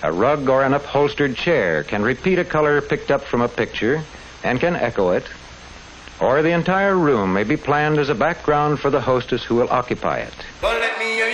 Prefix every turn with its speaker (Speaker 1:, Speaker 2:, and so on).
Speaker 1: A rug or an upholstered chair can repeat a color picked up from a picture and can echo it, or the entire room may be planned as a background for the hostess who will occupy it.